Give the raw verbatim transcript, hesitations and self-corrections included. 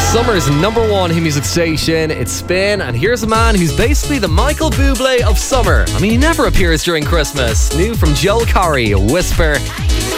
Summer's number one hit music station, it's Spin, and here's a man who's basically the Michael Bublé of summer. I mean, he never appears during Christmas. New from Joel Corry, Whisper.